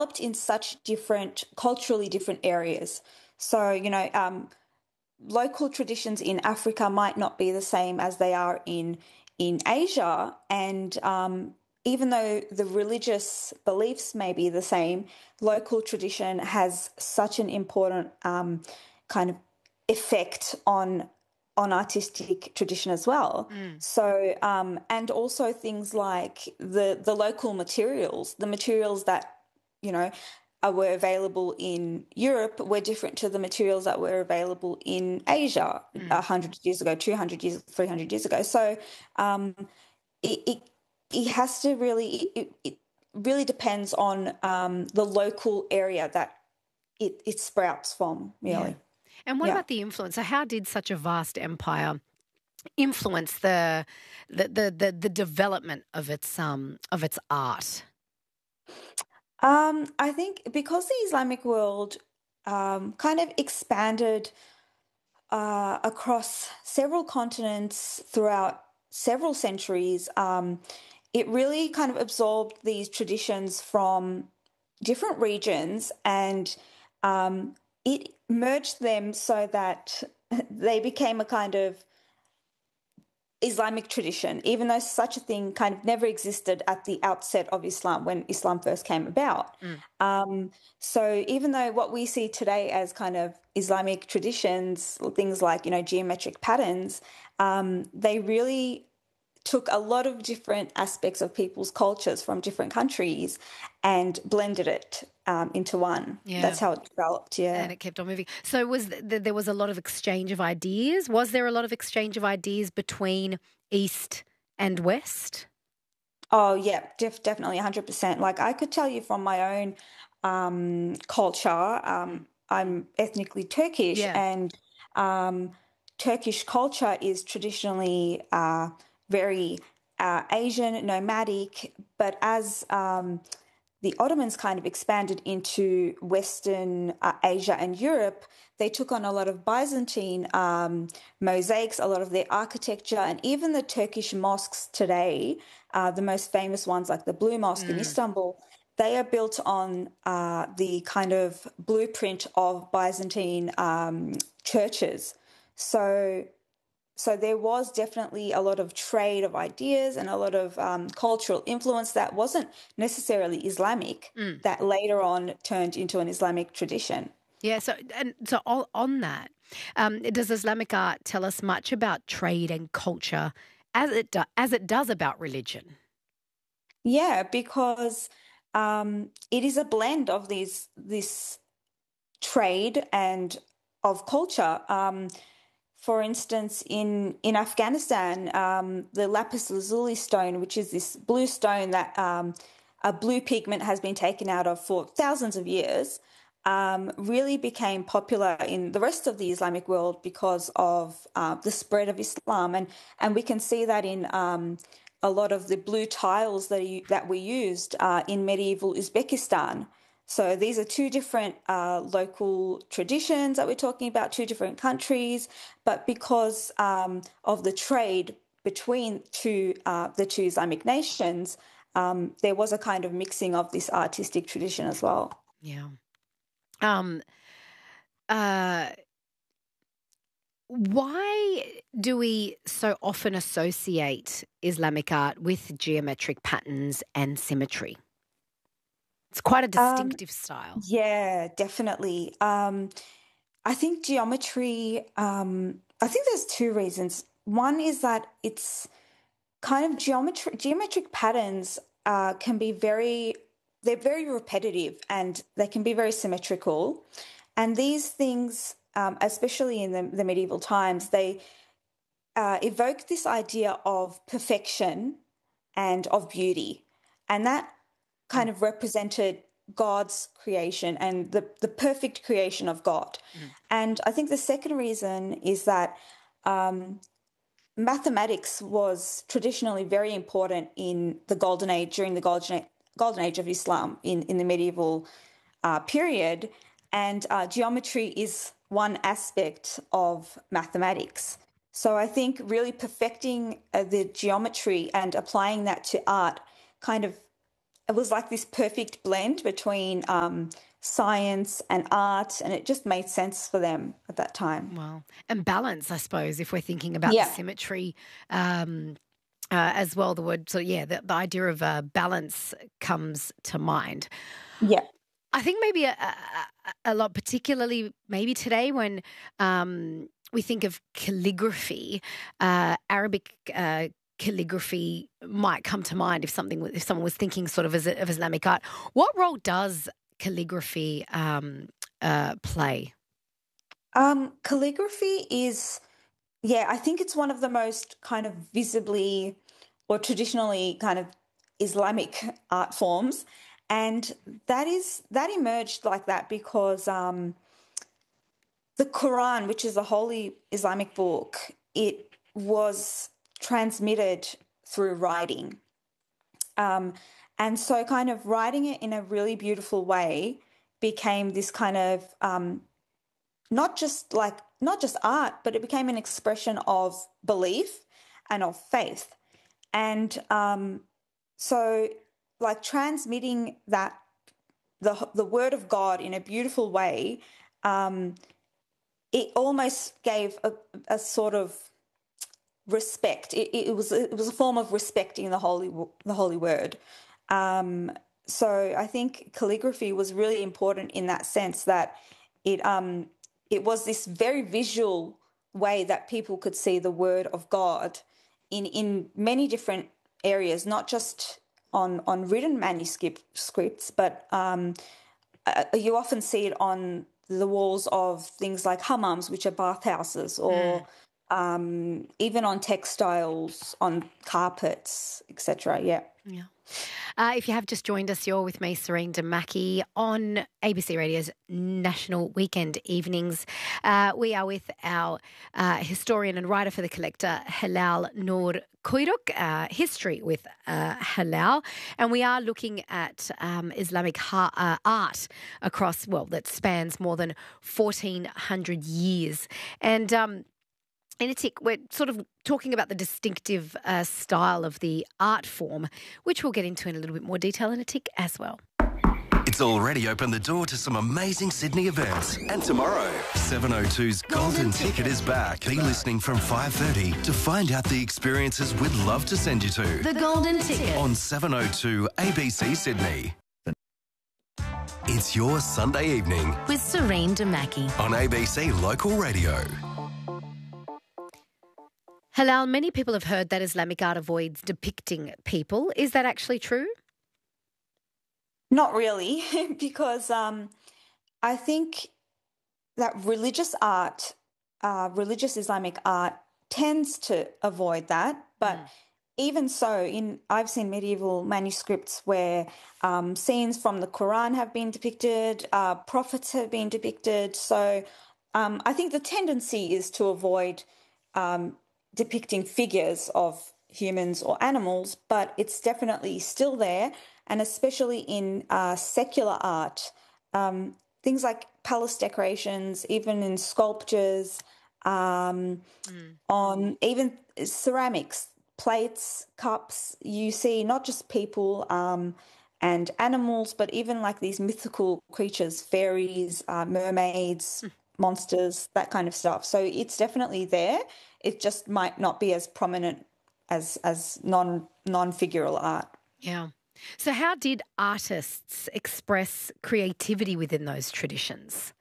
in such different, culturally different areas. So, local traditions in Africa might not be the same as they are in Asia, and even though the religious beliefs may be the same, local tradition has such an important kind of effect on artistic tradition as well. So, and also things like the local materials, the materials that you know were available in Europe were different to the materials that were available in Asia 100 years ago, 200 years, 300 years ago. So it, it it has to really it really depends on the local area that it sprouts from, Yeah. really. And what Yeah. about the influence? So how did such a vast empire influence the development of its art? I think because the Islamic world kind of expanded across several continents throughout several centuries, it really kind of absorbed these traditions from different regions, and it merged them so that they became a kind of Islamic tradition, even though such a thing kind of never existed at the outset of Islam when Islam first came about. Mm. So even though what we see today as kind of Islamic traditions, things like, geometric patterns, they really took a lot of different aspects of people's cultures from different countries and blended it into one. Yeah. That's how it developed, And yeah. it kept on moving. So there was a lot of exchange of ideas? Was there a lot of exchange of ideas between East and West? Oh, yeah, definitely 100%. Like I could tell you from my own culture, I'm ethnically Turkish, Yeah. and um, Turkish culture is traditionally very Asian, nomadic, but as the Ottomans kind of expanded into Western Asia and Europe, they took on a lot of Byzantine mosaics, a lot of their architecture, and even the Turkish mosques today, the most famous ones like the Blue Mosque in Mm. Istanbul, they are built on the kind of blueprint of Byzantine churches. So so there was definitely a lot of trade of ideas and a lot of cultural influence that wasn't necessarily Islamic, Mm. that later on turned into an Islamic tradition. Yeah. So on that, does Islamic art tell us much about trade and culture as it does about religion? Yeah, because it is a blend of this trade and of culture. For instance, in Afghanistan, the lapis lazuli stone, which is this blue stone that a blue pigment has been taken out of for thousands of years, really became popular in the rest of the Islamic world because of the spread of Islam, and we can see that in a lot of the blue tiles that we used in medieval Uzbekistan. So these are two different local traditions that we're talking about, two different countries, but because of the trade between the two Islamic nations, there was a kind of mixing of this artistic tradition as well. Yeah. Um, uh, why do we so often associate Islamic art with geometric patterns and symmetry? It's quite a Um, distinctive style. yeah, definitely. I think geometry. I think there's two reasons. One is that it's kind of geometric patterns can be they're very repetitive and they can be very symmetrical. And these things, especially in the medieval times, they evoke this idea of perfection and of beauty. And that Mm, kind of represented God's creation and the perfect creation of God. mm. And I think the second reason is that mathematics was traditionally very important in the Golden Age, during the Golden Age of Islam in the medieval period. And geometry is one aspect of mathematics. So I think really perfecting the geometry and applying that to art kind of it was like this perfect blend between science and art, and it just made sense for them at that time. Well, and balance, I suppose, if we're thinking about the Yeah, symmetry as well, the word, so yeah, the idea of balance comes to mind. yeah. I think maybe a lot, particularly maybe today when we think of calligraphy, Arabic calligraphy might come to mind if someone was thinking sort of of Islamic art. What role does calligraphy play? Calligraphy is, yeah, I think it's one of the most kind of visibly or traditionally kind of Islamic art forms. And that emerged like that because the Quran, which is a holy Islamic book, it was transmitted through writing. Um, and so kind of writing it in a really beautiful way became this kind of not just art, but it became an expression of belief and of faith. And so like transmitting that the word of God in a beautiful way, it almost gave a sort of respect. It was a form of respecting the holy word. So I think calligraphy was really important in that sense that it it was this very visual way that people could see the word of God in many different areas, not just on written manuscripts, but you often see it on the walls of things like hammams, which are bathhouses, or even on textiles, on carpets, etc. Yeah. Yeah. If you have just joined us, you're with me, Serene Damaki, on ABC Radio's National Weekend Evenings. We are with our historian and writer for The Collector, Hilal Noor Kuyruk, history with Hilal. And we are looking at Islamic art across, well, that spans more than 1,400 years. And in a tick, we're sort of talking about the distinctive style of the art form, which we'll get into in a little bit more detail in a tick as well. It's already opened the door to some amazing Sydney events. And tomorrow, 702's Golden Ticket is back. Be listening from 5:30 to find out the experiences we'd love to send you to. The Golden Ticket on 702 ABC Sydney. It's your Sunday evening with Serene Damaki on ABC Local Radio. Hilal, many people have heard that Islamic art avoids depicting people. Is that actually true? Not really, because I think that religious art, religious Islamic art, tends to avoid that. But even so, I've seen medieval manuscripts where scenes from the Quran have been depicted, prophets have been depicted. So I think the tendency is to avoid depicting figures of humans or animals, but it's definitely still there. And especially in secular art, things like palace decorations, even in sculptures, on even ceramics, plates, cups, you see not just people and animals, but even like these mythical creatures, fairies, mermaids, monsters, that kind of stuff. So it's definitely there. It just might not be as prominent as non-figural art. Yeah. So how did artists express creativity within those traditions?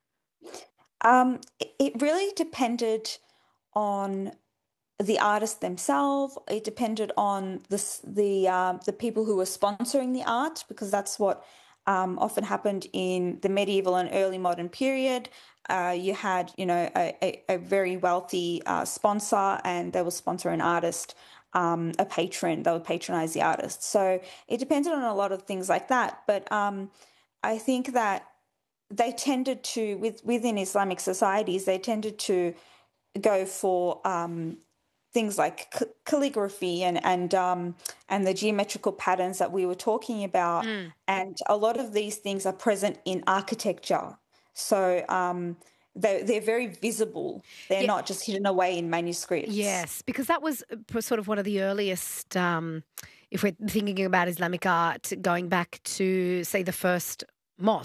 It really depended on the artists themselves. It depended on the people who were sponsoring the art, because that's what often happened in the medieval and early modern period. You had, a very wealthy sponsor, and they will sponsor an artist, a patron. They would patronize the artist. So it depended on a lot of things like that. But I think that they tended to, within Islamic societies, they tended to go for things like calligraphy and the geometrical patterns that we were talking about. And a lot of these things are present in architecture. So they're very visible. They're not just hidden away in manuscripts. Yes, because that was sort of one of the earliest if we're thinking about Islamic art, going back to, say, the first mosque.